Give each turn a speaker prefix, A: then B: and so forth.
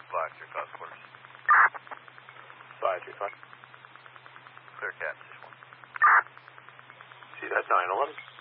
A: 535 quarters.
B: 535.
A: Clear cap, position 1.
B: See that 911.